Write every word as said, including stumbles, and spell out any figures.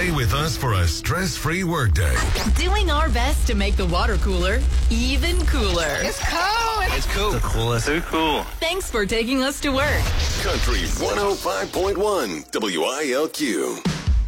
Stay with us for a stress-free workday. Doing our best to make the water cooler even cooler. It's cold. It's cool. The coolest. Too cool. Thanks for taking us to work. Country one oh five point one W I L Q.